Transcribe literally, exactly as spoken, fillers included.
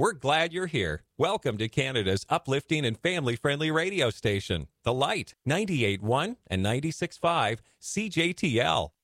We're glad you're here. Welcome to Canada's uplifting and family-friendly radio station, The Light, ninety-eight point one and ninety-six point five C J T L.